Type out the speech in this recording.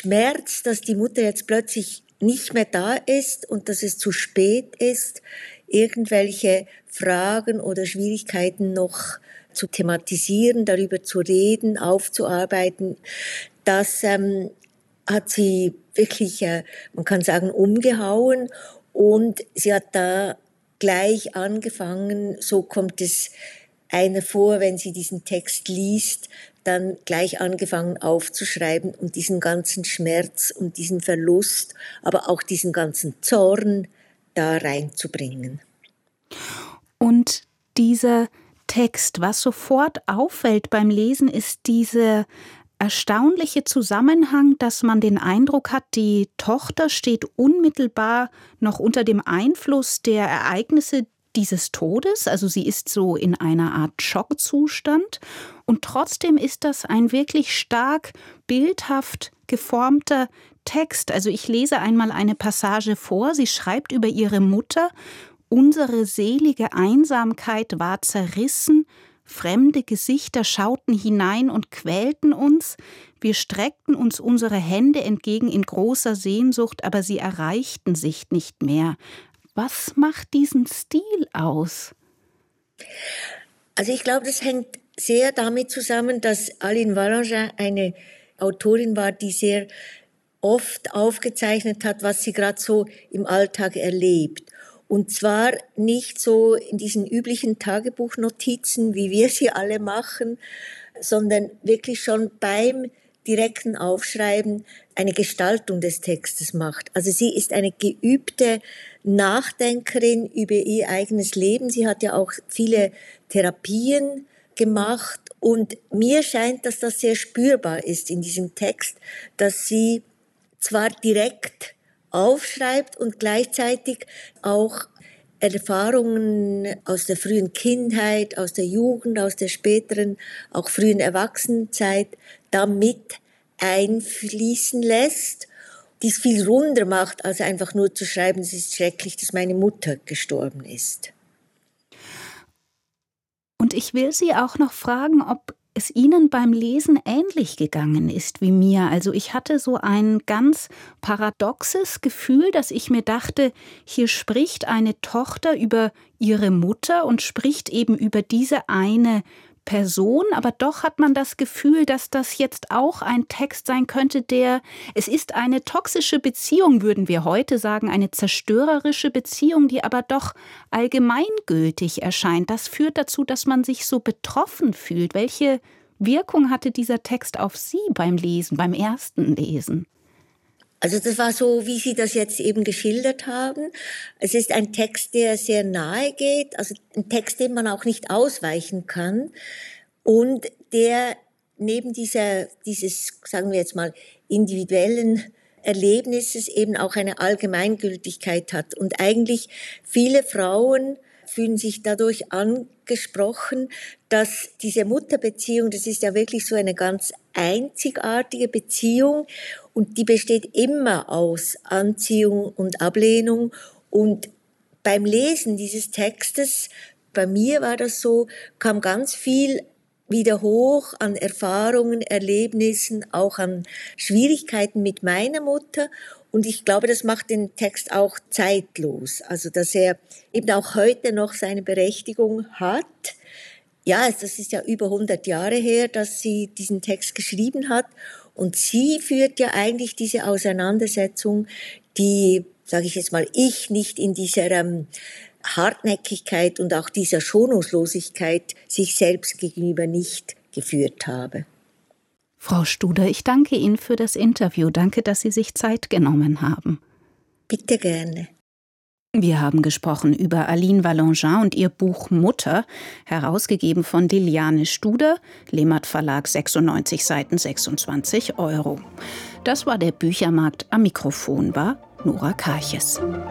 Schmerz, dass die Mutter jetzt plötzlich nicht mehr da ist und dass es zu spät ist, irgendwelche Fragen oder Schwierigkeiten noch zu thematisieren, darüber zu reden, aufzuarbeiten, das hat sie wirklich, man kann sagen, umgehauen. Und sie hat da gleich angefangen, so kommt es einer vor, wenn sie diesen Text liest, dann gleich angefangen aufzuschreiben und diesen ganzen Schmerz und diesen Verlust, aber auch diesen ganzen Zorn da reinzubringen. Und dieser Text, was sofort auffällt beim Lesen, ist dieser erstaunliche Zusammenhang, dass man den Eindruck hat, die Tochter steht unmittelbar noch unter dem Einfluss der Ereignisse dieses Todes, also sie ist so in einer Art Schockzustand, und trotzdem ist das ein wirklich stark bildhaft geformter Text. Also ich lese einmal eine Passage vor, sie schreibt über ihre Mutter: Unsere selige Einsamkeit war zerrissen, fremde Gesichter schauten hinein und quälten uns, wir streckten uns unsere Hände entgegen in großer Sehnsucht, aber sie erreichten sich nicht mehr. Was macht diesen Stil aus? Also ich glaube, das hängt sehr damit zusammen, dass Aline Valangin eine Autorin war, die sehr oft aufgezeichnet hat, was sie gerade so im Alltag erlebt. Und zwar nicht so in diesen üblichen Tagebuchnotizen, wie wir sie alle machen, sondern wirklich schon beim direkten Aufschreiben eine Gestaltung des Textes macht. Also sie ist eine geübte Nachdenkerin über ihr eigenes Leben. Sie hat ja auch viele Therapien gemacht und mir scheint, dass das sehr spürbar ist in diesem Text, dass sie zwar direkt aufschreibt und gleichzeitig auch Erfahrungen aus der frühen Kindheit, aus der Jugend, aus der späteren, auch frühen Erwachsenenzeit damit einfließen lässt, die es viel runder macht, als einfach nur zu schreiben, es ist schrecklich, dass meine Mutter gestorben ist. Und ich will Sie auch noch fragen, ob es Ihnen beim Lesen ähnlich gegangen ist wie mir. Also ich hatte so ein ganz paradoxes Gefühl, dass ich mir dachte, hier spricht eine Tochter über ihre Mutter und spricht eben über diese eine Person, aber doch hat man das Gefühl, dass das jetzt auch ein Text sein könnte, es ist eine toxische Beziehung, würden wir heute sagen, eine zerstörerische Beziehung, die aber doch allgemeingültig erscheint. Das führt dazu, dass man sich so betroffen fühlt. Welche Wirkung hatte dieser Text auf Sie beim Lesen, beim ersten Lesen? Also das war so, wie Sie das jetzt eben geschildert haben. Es ist ein Text, der sehr nahe geht, also ein Text, dem man auch nicht ausweichen kann und der neben dieses, sagen wir jetzt mal, individuellen Erlebnisses eben auch eine Allgemeingültigkeit hat. Und eigentlich viele Frauen fühlen sich dadurch angesprochen, dass diese Mutterbeziehung, das ist ja wirklich so eine ganz einzigartige Beziehung und die besteht immer aus Anziehung und Ablehnung. Und beim Lesen dieses Textes, bei mir war das so, kam ganz viel wieder hoch an Erfahrungen, Erlebnissen, auch an Schwierigkeiten mit meiner Mutter. Und ich glaube, das macht den Text auch zeitlos. Also, dass er eben auch heute noch seine Berechtigung hat. Ja, das ist ja über 100 Jahre her, dass sie diesen Text geschrieben hat. Und sie führt ja eigentlich diese Auseinandersetzung, die, sage ich jetzt mal, ich nicht in dieser Hartnäckigkeit und auch dieser Schonungslosigkeit sich selbst gegenüber nicht geführt habe. Frau Studer, ich danke Ihnen für das Interview. Danke, dass Sie sich Zeit genommen haben. Bitte gerne. Wir haben gesprochen über Aline Valangin und ihr Buch Mutter, herausgegeben von Liliane Studer, Lemmat Verlag, 96 Seiten, 26 €. Das war der Büchermarkt. Am Mikrofon war Nora Karches.